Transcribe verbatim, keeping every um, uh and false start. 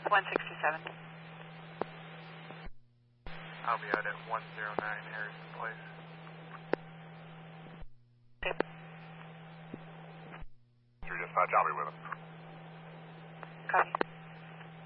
one sixty-seven. I'll be out at one oh nine Harrison Place. Okay. three dispatch, I'll be with him. Copy.